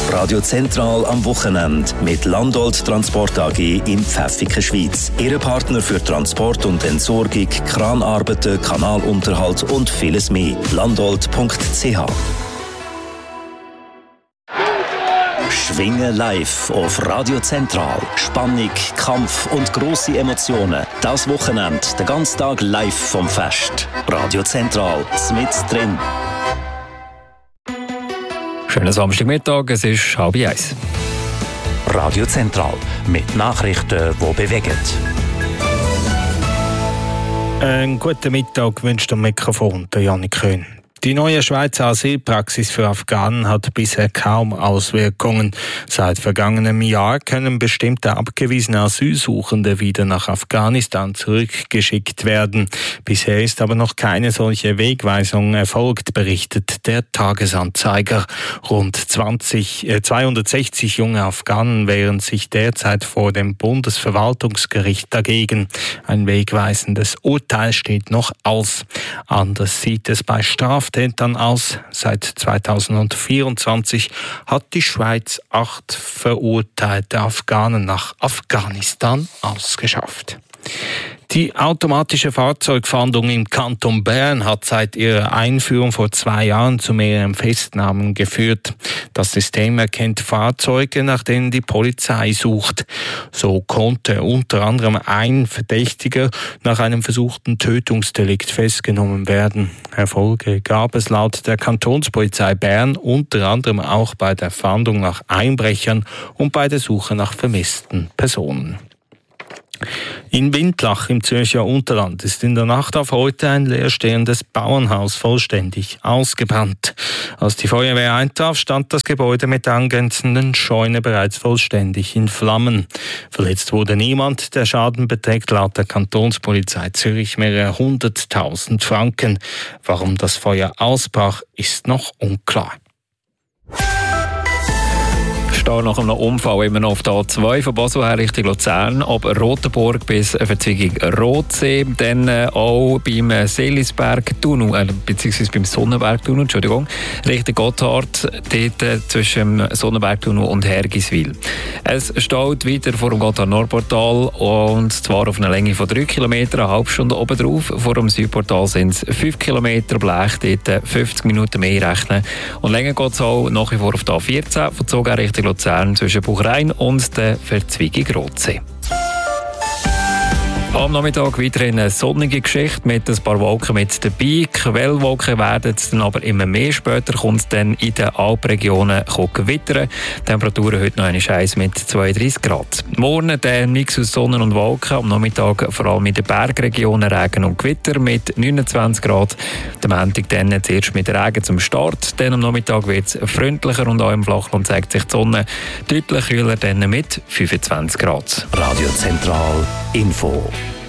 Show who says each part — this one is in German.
Speaker 1: auf Radio Zentral am Wochenende mit Landolt Transport AG in Pfäffiken, Schweiz. Ihr Partner für Transport und Entsorgung, Kranarbeiten, Kanalunterhalt und vieles mehr. Landolt.ch. Schwingen live auf Radio Zentral. Spannung, Kampf und grosse Emotionen. Das Wochenende, den ganzen Tag live vom Fest. Radio Zentral, mit drin.
Speaker 2: Schönen Samstagmittag, es ist 12:30.
Speaker 1: Radio Zentral mit Nachrichten, die bewegen.
Speaker 3: Einen guten Mittag wünscht am Mikrofon der Janik Köhn. Die neue Schweizer Asylpraxis für Afghanen hat bisher kaum Auswirkungen. Seit vergangenem Jahr können bestimmte abgewiesene Asylsuchende wieder nach Afghanistan zurückgeschickt werden. Bisher ist aber noch keine solche Wegweisung erfolgt, berichtet der Tagesanzeiger. Rund 260 junge Afghanen wehren sich derzeit vor dem Bundesverwaltungsgericht dagegen. Ein wegweisendes Urteil steht noch aus. Anders sieht es bei Straftätern aus. Seit 2024 hat die Schweiz 8 verurteilte Afghanen nach Afghanistan ausgeschafft. Die automatische Fahrzeugfahndung im Kanton Bern hat seit ihrer Einführung vor 2 Jahren zu mehreren Festnahmen geführt. Das System erkennt Fahrzeuge, nach denen die Polizei sucht. So konnte unter anderem ein Verdächtiger nach einem versuchten Tötungsdelikt festgenommen werden. Erfolge gab es laut der Kantonspolizei Bern unter anderem auch bei der Fahndung nach Einbrechern und bei der Suche nach vermissten Personen. In Windlach im Zürcher Unterland ist in der Nacht auf heute ein leerstehendes Bauernhaus vollständig ausgebrannt. Als die Feuerwehr eintraf, stand das Gebäude mit der angrenzenden Scheune bereits vollständig in Flammen. Verletzt wurde niemand. Der Schaden beträgt laut der Kantonspolizei Zürich mehrere 100.000 Franken. Warum das Feuer ausbrach, ist noch unklar.
Speaker 2: Stehe nach einem Unfall immer noch auf der A2 von Basel her Richtung Luzern, ab Rotenburg bis Verzweigung Rotsee, dann auch beim Seelisberg-Tunnel, beziehungsweise beim Sonnenberg-Tunnel, Richtung Gotthard, dort zwischen Sonnenberg-Tunnel und Hergiswil. Es steht weiter vor dem Gotthard-Nordportal und zwar auf einer Länge von 3 Kilometern, eine halbe Stunde oben drauf. Vor dem Südportal sind es 5 Kilometer, Blech, dort 50 Minuten mehr rechnen. Und länger geht es auch nach wie vor auf der A14 von Zug Richtung Luzern zwischen Buchrein und der Verzweigung Rotsee. Am Nachmittag weiterhin eine sonnige Geschichte mit ein paar Wolken mit dabei. Quellwolken werden es dann aber immer mehr. Später kommt es dann in den Alpregionen gewittern. Temperaturen heute noch eine Scheiß mit 32 Grad. Morgen der Mix aus Sonne und Wolken. Am Nachmittag vor allem in den Bergregionen Regen und Gewitter mit 29 Grad. Der Montag dann zuerst mit Regen zum Start. Dann am Nachmittag wird es freundlicher und auch im Flachland zeigt sich die Sonne deutlich kühler dann mit 25 Grad.
Speaker 1: Radio Zentral Info.